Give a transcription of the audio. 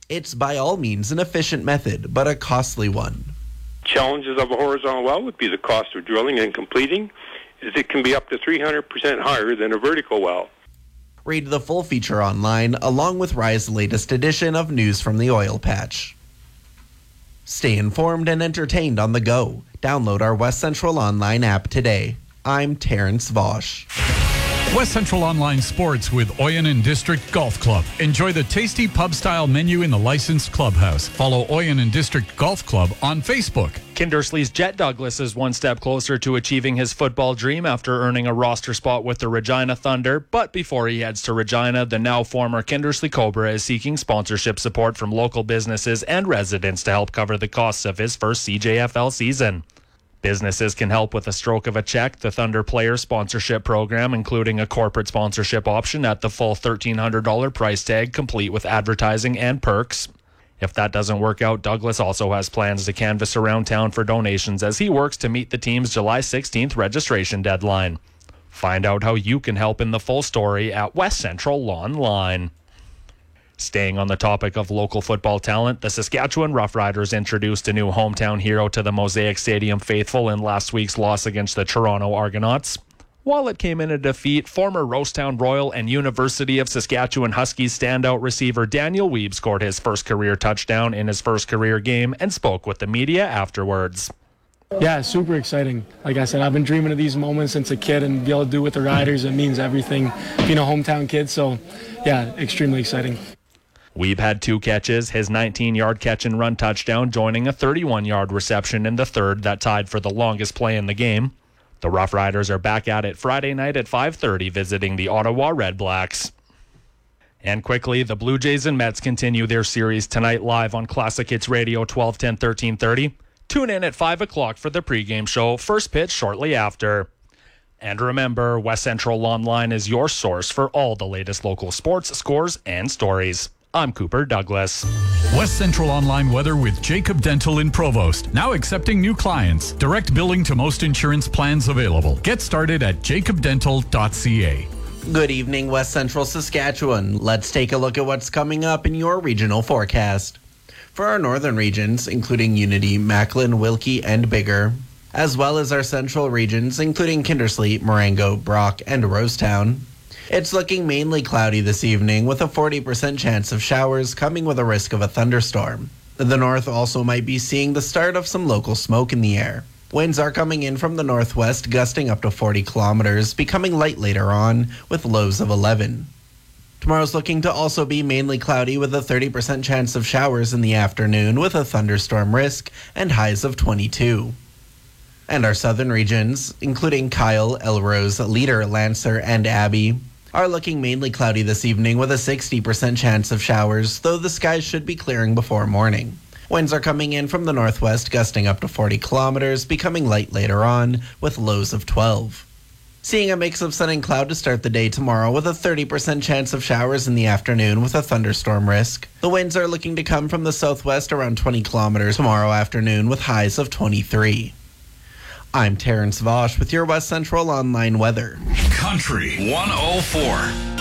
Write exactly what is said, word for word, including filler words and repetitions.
It's by all means an efficient method, but a costly one. Challenges of a horizontal well would be the cost of drilling and completing, as it can be up to three hundred percent higher than a vertical well. Read the full feature online, along with Rye's latest edition of News from the Oil Patch. Stay informed and entertained on the go. Download our West Central Online app today. I'm Terrence Vosch. West Central Online Sports with Oyen District Golf Club. Enjoy the tasty pub-style menu in the licensed clubhouse. Follow Oyen District Golf Club on Facebook. Kindersley's Jet Douglas is one step closer to achieving his football dream after earning a roster spot with the Regina Thunder. But before he heads to Regina, the now former Kindersley Cobra is seeking sponsorship support from local businesses and residents to help cover the costs of his first C J F L season. Businesses can help with a stroke of a check. The Thunder Player Sponsorship Program, including a corporate sponsorship option at the full thirteen hundred dollars price tag, complete with advertising and perks. If that doesn't work out, Douglas also has plans to canvass around town for donations as he works to meet the team's July sixteenth registration deadline. Find out how you can help in the full story at West Central Online. Staying on the topic of local football talent, the Saskatchewan Roughriders introduced a new hometown hero to the Mosaic Stadium faithful in last week's loss against the Toronto Argonauts. While it came in a defeat, former Rosetown Royal and University of Saskatchewan Huskies standout receiver Daniel Wiebe scored his first career touchdown in his first career game and spoke with the media afterwards. Yeah, super exciting. Like I said, I've been dreaming of these moments since a kid, and be able to do it with the Riders, it means everything, being a hometown kid. So, yeah, extremely exciting. Wiebe had two catches, his nineteen-yard catch-and-run touchdown joining a thirty-one-yard reception in the third that tied for the longest play in the game. The Roughriders are back at it Friday night at five thirty, visiting the Ottawa Red Blacks. And quickly, the Blue Jays and Mets continue their series tonight live on Classic Hits Radio twelve ten, thirteen thirty. Tune in at five o'clock for the pregame show, first pitch shortly after. And remember, West Central Online is your source for all the latest local sports, scores, and stories. I'm Cooper Douglas. West Central Online weather with Jacob Dental in Provost. Now accepting new clients. Direct billing to most insurance plans available. Get started at jacob dental dot c a. Good evening, West Central Saskatchewan. Let's take a look at what's coming up in your regional forecast. For our northern regions, including Unity, Macklin, Wilkie, and Bigger, as well as our central regions, including Kindersley, Marengo, Brock, and Rosetown, it's looking mainly cloudy this evening with a forty percent chance of showers coming with a risk of a thunderstorm. The north also might be seeing the start of some local smoke in the air. Winds are coming in from the northwest, gusting up to forty kilometers, becoming light later on with lows of eleven. Tomorrow's looking to also be mainly cloudy with a thirty percent chance of showers in the afternoon with a thunderstorm risk and highs of twenty-two. And our southern regions, including Kyle, Elrose, Leader, Lancer, and Abbey, are looking mainly cloudy this evening with a sixty percent chance of showers, though the skies should be clearing before morning. Winds are coming in from the northwest, gusting up to forty kilometers, becoming light later on, with lows of twelve. Seeing a mix of sun and cloud to start the day tomorrow with a thirty percent chance of showers in the afternoon with a thunderstorm risk. The winds are looking to come from the southwest around twenty kilometers tomorrow afternoon with highs of twenty-three. I'm Terrence Vosch with your West Central Online weather. Country one oh four.